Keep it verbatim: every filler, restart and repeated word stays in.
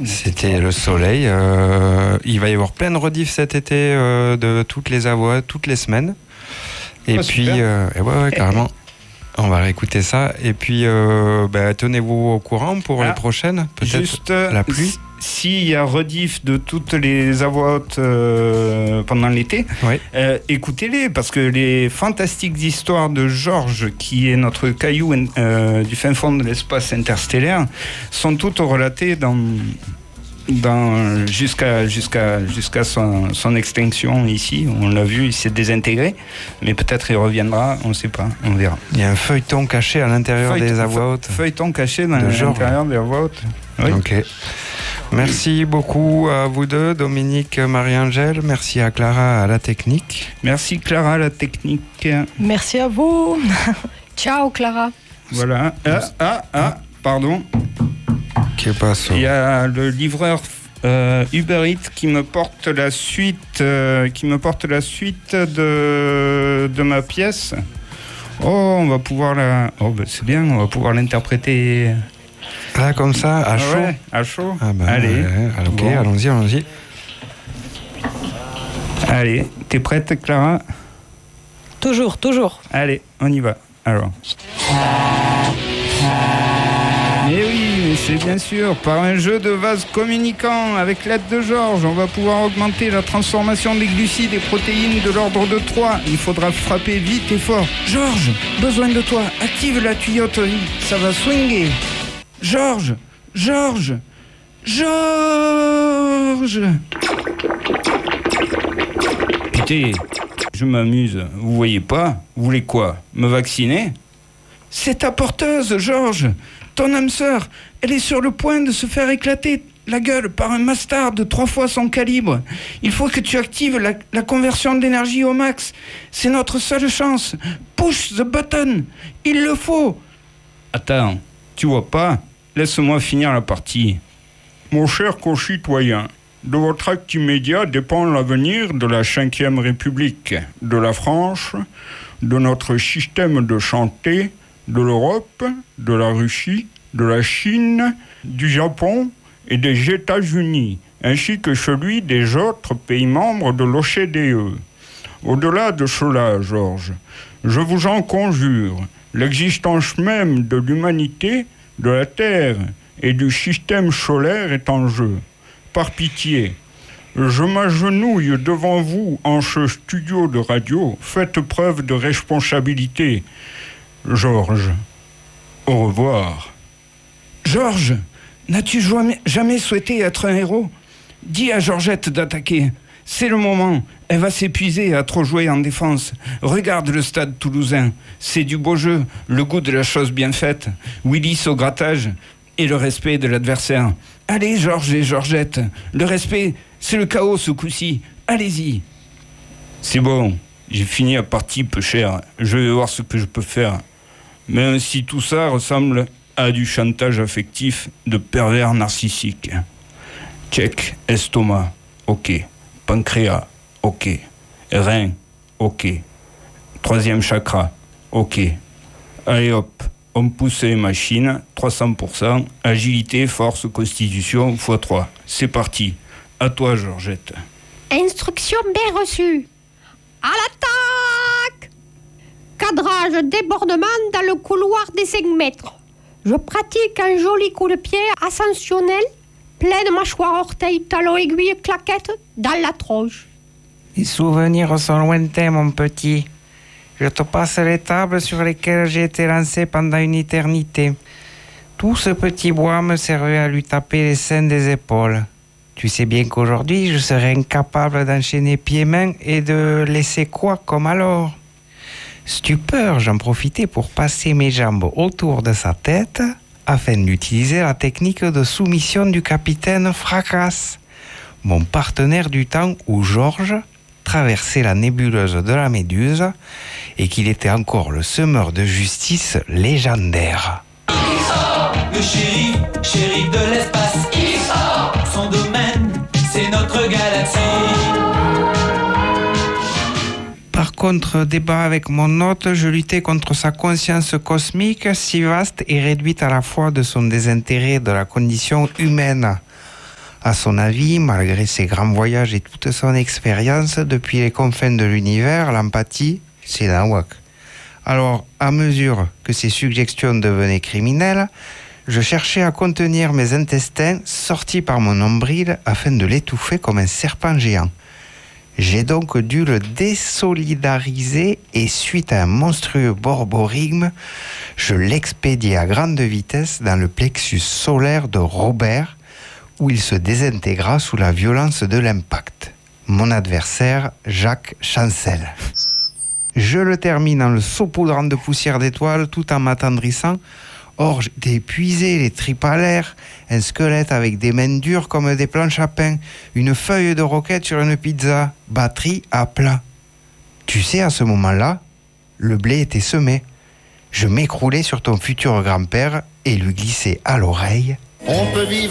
C'était le soleil. Euh, il va y avoir plein de rediffs cet été euh, de toutes les avoines, toutes les semaines. Et oh, puis, euh, et ouais, ouais, carrément. On va réécouter ça. Et puis, euh, bah, tenez-vous au courant pour ah, les prochaines. Peut-être juste, la pluie. S'il y a rediff de toutes les avoines euh, pendant l'été, oui. euh, écoutez-les, parce que les fantastiques histoires de Georges, qui est notre caillou euh, du fin fond de l'espace interstellaire, sont toutes relatées dans... Dans, jusqu'à, jusqu'à, jusqu'à son, son extinction ici. On l'a vu, il s'est désintégré, mais peut-être il reviendra, on ne sait pas, on verra. Il y a un feuilleton caché à l'intérieur Feuilleton, des avoines hautes. Feuilleton caché dans l'intérieur des avoines hautes. Oui. Ok. Merci beaucoup à vous deux, Dominique, Marie-Angèle. Merci à Clara à la technique. Merci Clara à la technique. Merci à vous. Ciao Clara. Voilà. Ah, ah, ah, pardon. Il y a le livreur euh, Uber Eats qui me porte la suite, euh, qui me porte la suite de, de ma pièce. Oh, on va pouvoir la. Oh, ben c'est bien, on va pouvoir l'interpréter. Ah, comme ça, à chaud. Ouais, à chaud. Ah ben, allez. Ouais, ok, bon. allons-y, allons-y. Allez, t'es prête, Clara? Toujours, toujours. Allez, on y va. Alors. Mais oui, c'est bien sûr, par un jeu de vases communicants avec l'aide de Georges, on va pouvoir augmenter la transformation des glucides et protéines de l'ordre de trois. Il faudra frapper vite et fort. Georges, besoin de toi, active la tuyauterie, ça va swinguer. Georges, Georges, Georges. Putain, je m'amuse, vous voyez pas? Vous voulez quoi? Me vacciner? C'est ta porteuse, Georges. Ton âme sœur, elle est sur le point de se faire éclater la gueule par un mastard de trois fois son calibre. Il faut que tu actives la, la conversion d'énergie au max. C'est notre seule chance. Push the button. Il le faut. Attends, tu vois pas? Laisse-moi finir la partie. Mon cher concitoyen, de votre acte immédiat dépend l'avenir de la cinquième République, de la France, de notre système de santé, de l'Europe, de la Russie, de la Chine, du Japon et des États-Unis, ainsi que celui des autres pays membres de l'O C D E. Au-delà de cela, Georges, je vous en conjure, l'existence même de l'humanité, de la Terre et du système solaire est en jeu. Par pitié, je m'agenouille devant vous en ce studio de radio, faites preuve de responsabilité. Georges, au revoir. Georges, n'as-tu jamais souhaité être un héros? Dis à Georgette d'attaquer. C'est le moment. Elle va s'épuiser à trop jouer en défense. Regarde le stade toulousain. C'est du beau jeu, le goût de la chose bien faite. Willis au grattage et le respect de l'adversaire. Allez, Georges et Georgette. Le respect, c'est le chaos ce coup-ci. Allez-y. C'est bon. J'ai fini la partie peu chère. Je vais voir ce que je peux faire. Même si tout ça ressemble à du chantage affectif de pervers narcissique. Check, estomac, ok. Pancréas, ok. Rein, ok. Troisième chakra, ok. Allez hop, on pousse les machines, trois cents pour cent. Agilité, force, constitution, fois trois. C'est parti. À toi, Georgette. Instruction bien reçue. À l'attaque! Cadrage, débordement dans le couloir des cinq mètres. Je pratique un joli coup de pied ascensionnel, pleine mâchoire, orteil, talon, aiguille, claquette, dans la tronche. Les souvenirs sont lointains, mon petit. Je te passe les tables sur lesquelles j'ai été lancé pendant une éternité. Tout ce petit bois me servait à lui taper les seins des épaules. Tu sais bien qu'aujourd'hui, je serais incapable d'enchaîner pieds-mains et de laisser quoi comme alors. Stupeur, j'en profitais pour passer mes jambes autour de sa tête afin d'utiliser la technique de soumission du capitaine Fracasse, mon partenaire du temps où Georges traversait la nébuleuse de la Méduse et qu'il était encore le semeur de justice légendaire. Il sort, le shérif, shérif de l'espace. Il sort, son domaine, c'est notre galaxie. Par contre, débat avec mon hôte, je luttais contre sa conscience cosmique si vaste et réduite à la fois de son désintérêt de la condition humaine. À son avis, malgré ses grands voyages et toute son expérience depuis les confins de l'univers, l'empathie, c'est nawak. Alors, à mesure que ces suggestions devenaient criminelles, je cherchais à contenir mes intestins sortis par mon nombril afin de l'étouffer comme un serpent géant. J'ai donc dû le désolidariser et suite à un monstrueux borborigme, je l'expédiai à grande vitesse dans le plexus solaire de Robert où il se désintégra sous la violence de l'impact. Mon adversaire, Jacques Chancel. Je le termine en le saupoudrant de poussière d'étoiles tout en m'attendrissant. Or, j'étais épuisé, les tripes à l'air, un squelette avec des mains dures comme des planches à pain, une feuille de roquette sur une pizza, batterie à plat. Tu sais, à ce moment-là, le blé était semé. Je m'écroulais sur ton futur grand-père et lui glissais à l'oreille. On peut vivre